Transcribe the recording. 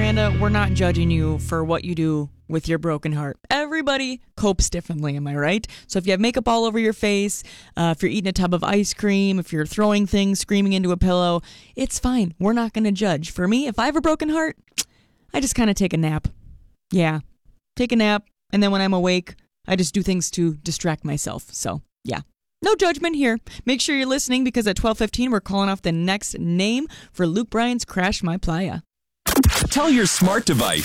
Miranda, we're not judging you for what you do with your broken heart. Everybody copes differently, am I right? So if you have makeup all over your face, if you're eating a tub of ice cream, if you're throwing things, screaming into a pillow, it's fine. We're not going to judge. For me, if I have a broken heart, I just kind of take a nap. Yeah, take a nap, and then when I'm awake, I just do things to distract myself. So, yeah. No judgment here. Make sure you're listening because at 12:15, we're calling off the next name for Luke Bryan's Crash My Playa. Tell your smart device